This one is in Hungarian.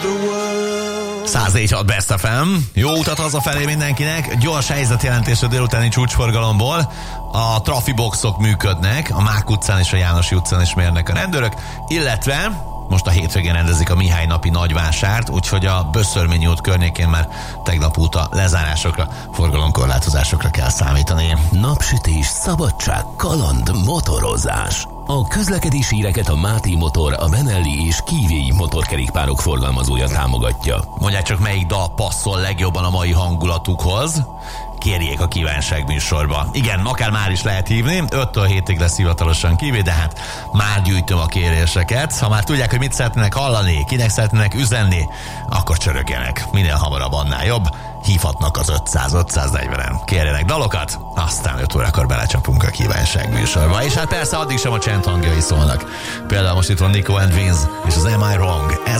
104.6 Best FM. Jó utat hazafelé mindenkinek. Gyors helyzetjelentés a délutáni csúcsforgalomból. A trafiboxok működnek, a Mák utcán és a Jánosi utcán is mérnek a rendőrök, illetve most a hétvégén rendezik a Mihály napi nagyvásárt, úgyhogy a Böszörményi út környékén már tegnap óta lezárásokra, forgalomkorlátozásokra kell számítani. Napsütés, szabadság, kaland, motorozás. A közlekedési híreket a Máté Motor, a Benelli és Kívéi motorkerékpárok forgalmazója támogatja. Mondják csak, melyik dal passzol legjobban a mai hangulatukhoz? Kérjék a kívánság műsorba. Igen, akár már is lehet hívni, 5-től 7-ig lesz hivatalosan Kívé, de hát már gyűjtöm a kéréseket. Ha már tudják, hogy mit szeretnének hallani, kinek szeretnének üzenni, akkor csörögjenek. Minél hamarabb, annál jobb. Hívhatnak az 500-540-en. Kérjenek dalokat, aztán 5 órakor belecsapunk a kívánság műsorba. És hát persze addig sem a csend hangjai szólnak. Például most itt van Nico and Vince és az Am I Wrong? Ez